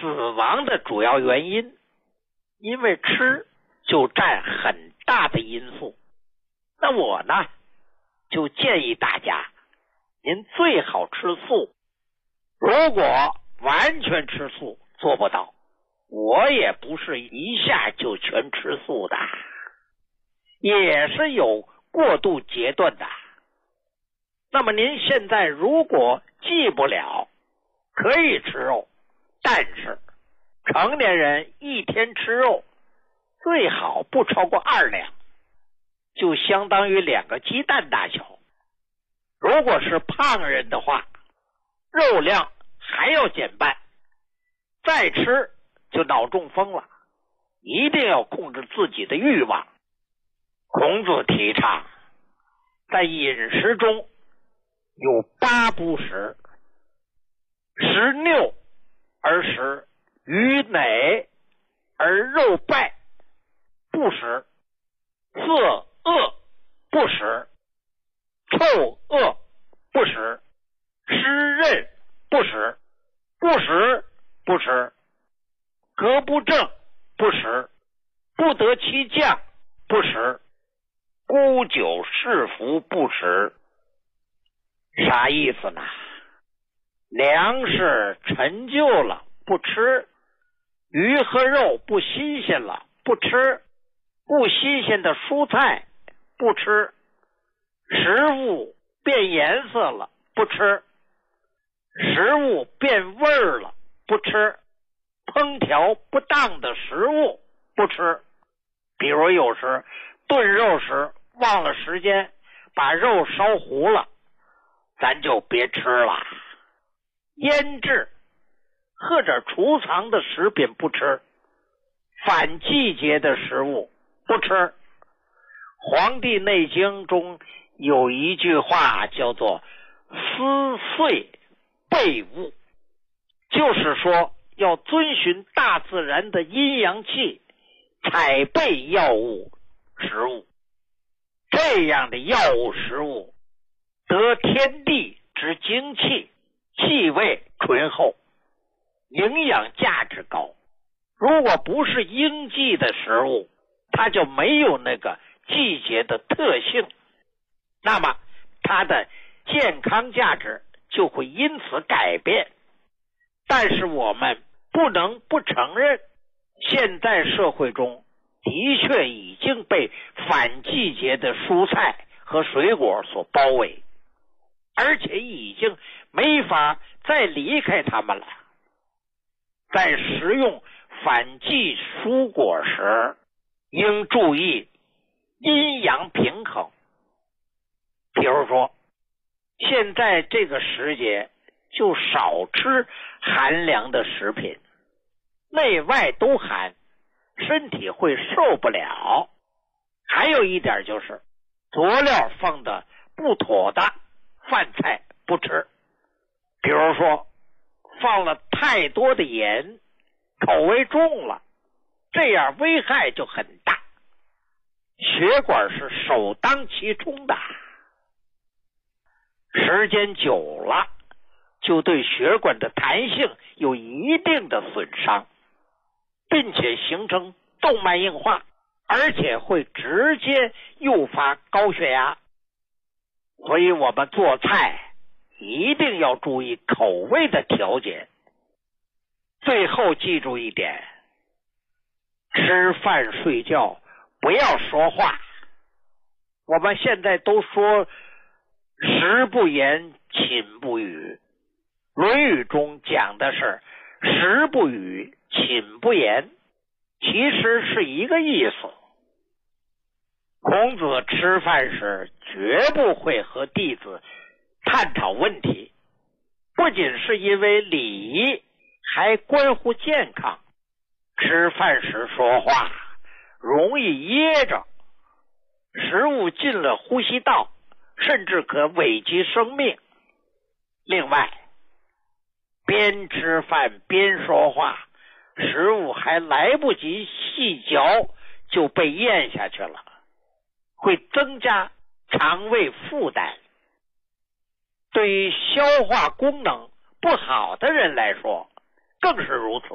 死亡的主要原因，因为吃就占很大的因素。那我呢，就建议大家，您最好吃素。如果完全吃素做不到，我也不是一下就全吃素的，也是有过渡阶段的。那么您现在如果忌不了，可以吃肉，但是成年人一天吃肉最好不超过2两，就相当于2个鸡蛋大小。如果是胖人的话，肉量还要减半，再吃就脑中风了，一定要控制自己的欲望。孔子提倡在饮食中有8不食：食拗而食，鱼馁而肉败不食，色恶不食，臭恶不食，湿润不食，不食不食，格不正不食，不得其将不食，沽酒侍服不食。啥意思呢？粮食陈旧了不吃，鱼和肉不新鲜了不吃，不新鲜的蔬菜不吃，食物变颜色了不吃，食物变味儿了不吃，烹调不当的食物不吃。比如有时炖肉时忘了时间，把肉烧糊了，咱就别吃了。腌制或者储藏的食品不吃，反季节的食物不吃。《黄帝内经》中有一句话叫做思岁备物，就是说要遵循大自然的阴阳气，采备药物食物。这样的药物食物得天地之精气，气味醇厚，营养价值高。如果不是应季的食物，它就没有那个季节的特性，那么它的健康价值就会因此改变。但是我们不能不承认，现在社会中的确已经被反季节的蔬菜和水果所包围，而且已经没法再离开它们了。在食用反季蔬果时，应注意阴阳平衡。比如说，现在这个时节就少吃寒凉的食品，内外都寒，身体会受不了。还有一点就是，佐料放的不妥的饭菜不吃，比如说放了太多的盐，口味重了，这样危害就很大，血管是首当其冲的，时间久了就对血管的弹性有一定的损伤，并且形成动脉硬化，而且会直接诱发高血压。所以我们做菜一定要注意口味的调节。最后记住一点，吃饭睡觉不要说话。我们现在都说食不言，寝不语。论语中讲的是食不语，寝不言，其实是一个意思。孔子吃饭时绝不会和弟子探讨问题，不仅是因为礼仪，还关乎健康。吃饭时说话容易噎着，食物进了呼吸道，甚至可危及生命。另外，边吃饭边说话，食物还来不及细嚼就被咽下去了，会增加肠胃负担。对于消化功能不好的人来说更是如此。